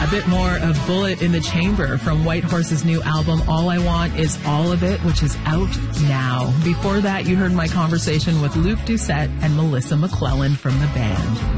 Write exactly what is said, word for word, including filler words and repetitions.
A bit more of Bullet in the Chamber from White Horse's new album, All I Want Is All of It, which is out now. Before that, you heard my conversation with Luke Doucette and Melissa McClellan from the band.